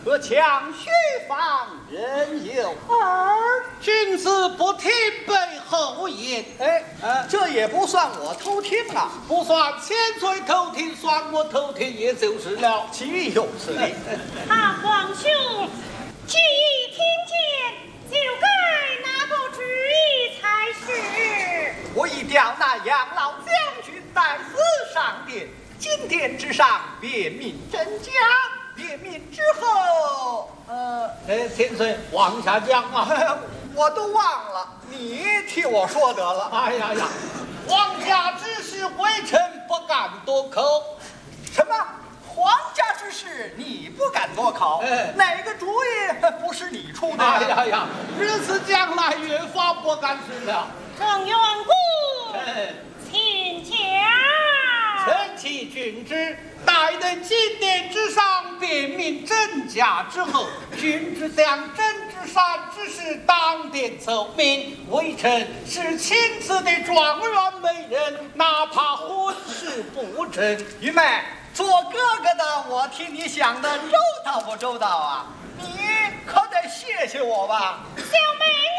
可强须防人有。 君子不听背后言。 这也不算我偷听啊， 不算千岁偷听，算我偷听也就是了。 岂有此理！ 皇兄，既已听见，就该拿个主意才是。 我已调那杨老将军带子上殿，金殿之上辨明真假，辨明之后， 千岁往下讲啊。 我都忘了，你替我说得了。 哎呀呀，皇家之事，微臣不敢多口。 什么？皇家之事你不敢多口？哪个主意不是你出的？ 哎呀呀，日子将来越发不敢吃了。 郑元姑，请讲。 臣启君之，待得金殿之上辨明真假之后，君之将真之善之事当殿奏明，微臣是亲自的状元美人，哪怕婚事不成。 玉妹，做哥哥的我替你想的周到不周到啊？你可得谢谢我吧。 小妹